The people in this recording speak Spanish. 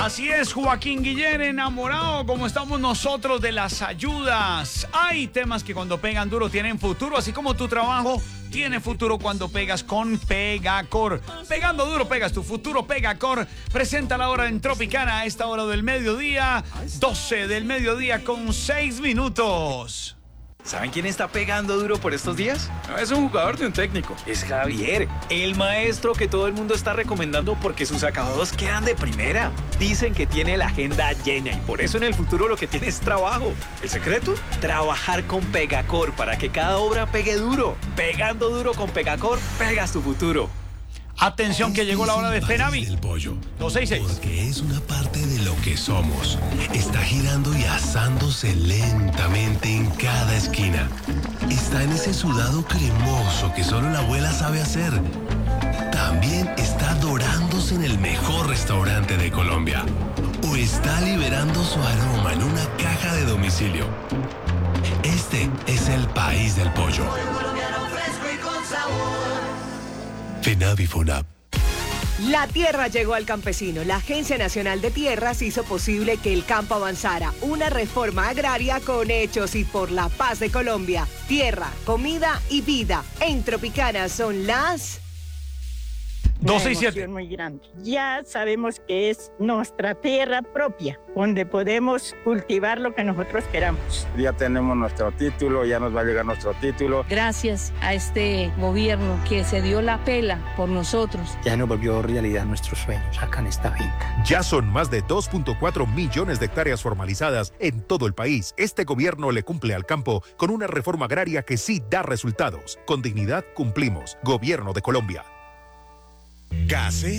Así es, Joaquín Guillén, enamorado como estamos nosotros de las ayudas. Hay temas que cuando pegan duro tienen futuro, así como tu trabajo tiene futuro cuando pegas con Pegacor. Pegando duro pegas tu futuro. Pegacor presenta la hora en Tropicana a esta hora del mediodía, 12 del mediodía con 6 minutos. ¿Saben quién está pegando duro por estos días? No es un jugador de un técnico, es Javier, el maestro que todo el mundo está recomendando porque sus acabados quedan de primera. Dicen que tiene la agenda llena y por eso en el futuro lo que tiene es trabajo. ¿El secreto? Trabajar con Pegacor para que cada obra pegue duro. Pegando duro con Pegacor, pegas tu futuro. Atención que llegó la hora de Fenavi. El pollo. 266. Porque es una parte de lo que somos. Está girando y asándose lentamente en cada esquina. Está en ese sudado cremoso que solo la abuela sabe hacer. También está dorándose en el mejor restaurante de Colombia. O está liberando su aroma en una caja de domicilio. Este es el país del pollo. Fenavi Funab. La tierra llegó al campesino. La Agencia Nacional de Tierras hizo posible que el campo avanzara. Una reforma agraria con hechos y por la paz de Colombia. Tierra, comida y vida. En Tropicana son las... 267. Muy grande. Ya sabemos que es nuestra tierra propia, donde podemos cultivar lo que nosotros queramos. Ya tenemos nuestro título, ya nos va a llegar nuestro título. Gracias a este gobierno que se dio la pela por nosotros. Ya nos volvió realidad nuestros sueños acá en esta finca. Ya son más de 2.4 millones de hectáreas formalizadas en todo el país. Este gobierno le cumple al campo con una reforma agraria que sí da resultados. Con dignidad cumplimos. Gobierno de Colombia. Gases